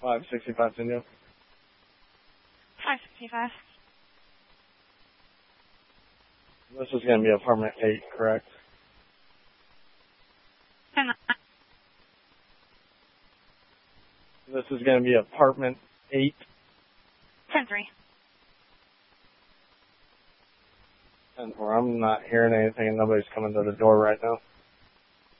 565 Centennial. 565. This is going to be apartment 8, correct? 10. This is going to be apartment 8. 10-3. And I'm not hearing anything and nobody's coming to the door right now.